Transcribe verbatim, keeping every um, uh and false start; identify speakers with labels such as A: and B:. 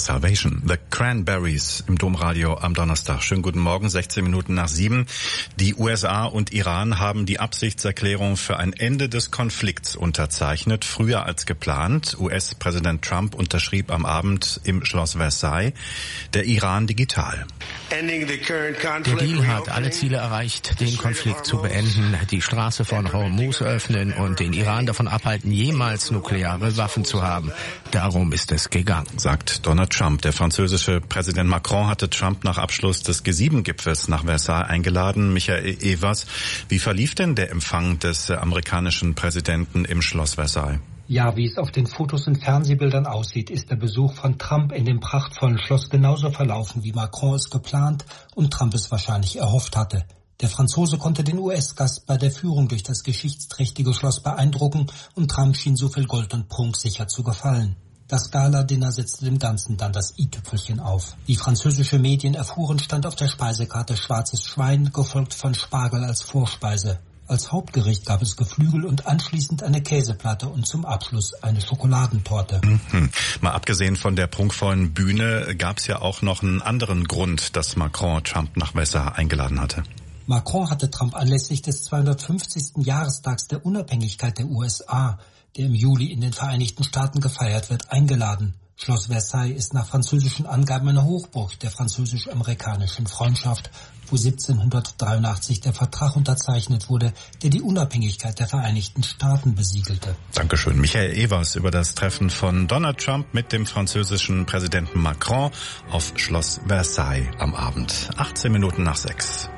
A: Salvation. The Cranberries im Domradio am Donnerstag. Schönen guten Morgen, sechzehn Minuten nach sieben. Die U S A und Iran haben die Absichtserklärung für ein Ende des Konflikts unterzeichnet, früher als geplant. U S-Präsident Trump unterschrieb am Abend im Schloss Versailles, der Iran digital.
B: Der Deal hat alle Ziele erreicht, den Konflikt zu beenden, die Straße von Hormuz öffnen und den Iran davon abhalten, jemals nukleare Waffen zu haben. Darum ist es gegangen,
A: sagt Donald Trump. Der französische Präsident Macron hatte Trump nach Abschluss des G sieben Gipfels nach Versailles eingeladen. Michael Evers, wie verlief denn der Empfang des amerikanischen Präsidenten im Schloss Versailles?
C: Ja, wie es auf den Fotos und Fernsehbildern aussieht, ist der Besuch von Trump in dem prachtvollen Schloss genauso verlaufen, wie Macron es geplant und Trump es wahrscheinlich erhofft hatte. Der Franzose konnte den U S-Gast bei der Führung durch das geschichtsträchtige Schloss beeindrucken und Trump schien so viel Gold und Prunk sicher zu gefallen. Das Gala-Dinner setzte dem Ganzen dann das i-Tüpfelchen auf. Wie französische Medien erfuhren, stand auf der Speisekarte schwarzes Schwein, gefolgt von Spargel als Vorspeise. Als Hauptgericht gab es Geflügel und anschließend eine Käseplatte und zum Abschluss eine Schokoladentorte.
A: Mhm. Mal abgesehen von der prunkvollen Bühne gab es ja auch noch einen anderen Grund, dass Macron Trump nach Versailles eingeladen hatte.
C: Macron hatte Trump anlässlich des zweihundertfünfzigsten Jahrestags der Unabhängigkeit der U S A, der im Juli in den Vereinigten Staaten gefeiert wird, eingeladen. Schloss Versailles ist nach französischen Angaben eine Hochburg der französisch-amerikanischen Freundschaft, wo siebzehnhundertdreiundachtzig der Vertrag unterzeichnet wurde, der die Unabhängigkeit der Vereinigten Staaten besiegelte.
A: Dankeschön. Michael Evers über das Treffen von Donald Trump mit dem französischen Präsidenten Macron auf Schloss Versailles am Abend. achtzehn Minuten nach sechs.